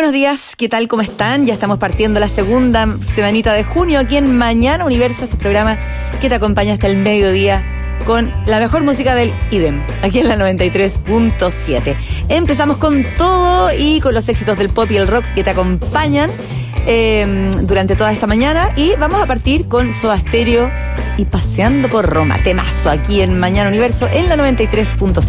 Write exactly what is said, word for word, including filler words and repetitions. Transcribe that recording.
buenos días, ¿qué tal? ¿Cómo están? Ya estamos partiendo la segunda semanita de junio aquí en Mañana Universo, este programa que te acompaña hasta el mediodía con la mejor música del I D E M, aquí en la noventa y tres punto siete. Empezamos con todo y con los éxitos del pop y el rock que te acompañan eh, durante toda esta mañana, y vamos a partir con Soda Stereo y Paseando por Roma, temazo aquí en Mañana Universo en la noventa y tres punto siete.